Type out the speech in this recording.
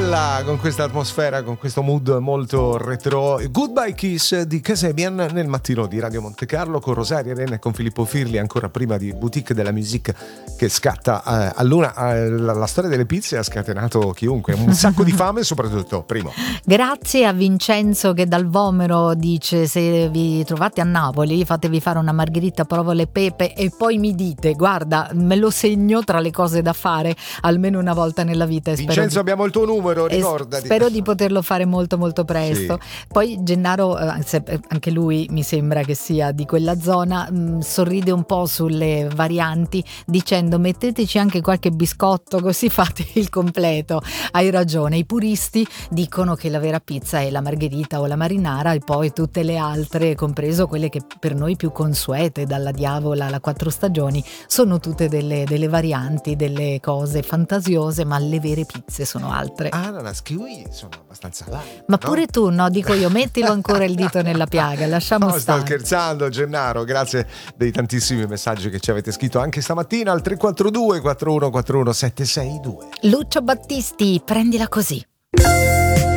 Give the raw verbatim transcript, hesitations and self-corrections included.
bella con questa atmosfera, con questo mood molto retro. Goodbye Kiss di Kasabian nel mattino di Radio Monte Carlo con Rosaria Arena e con Filippo Firli, ancora prima di Boutique de la Musique che scatta eh, a Luna. Eh, la, la storia delle pizze ha scatenato chiunque, un sacco di fame soprattutto. Primo. Grazie a Vincenzo che dal Vomero dice: se vi trovate a Napoli fatevi fare una margherita provole e pepe e poi mi dite. Guarda, me lo segno tra le cose da fare almeno una volta nella vita. Vincenzo, di... abbiamo il tuo numero, ricordati. Spero di poterlo fare molto molto presto. Sì. Poi Gennaro, anche lui mi sembra che sia di quella zona, mh, sorride un po' sulle varianti dicendo: metteteci anche qualche biscotto così fate il completo. Hai ragione, i puristi dicono che la vera pizza è la margherita o la marinara e poi tutte le altre, compreso quelle che per noi più consuete, dalla diavola alla quattro stagioni, sono tutte delle, delle varianti, delle cose fantasiose, ma le vere pizze sono altre. Ah, ananas, kiwi sono abbastanza là, ma no? Pure tu, no, dico io, mettilo ancora il dito nella piaga, lasciamo no, stare. Sto scherzando, Gennaro, grazie dei tantissimi messaggi che ci avete scritto anche stamattina al tre quattro due quattro uno quattro uno sette sei due. Lucio Battisti, prendila così.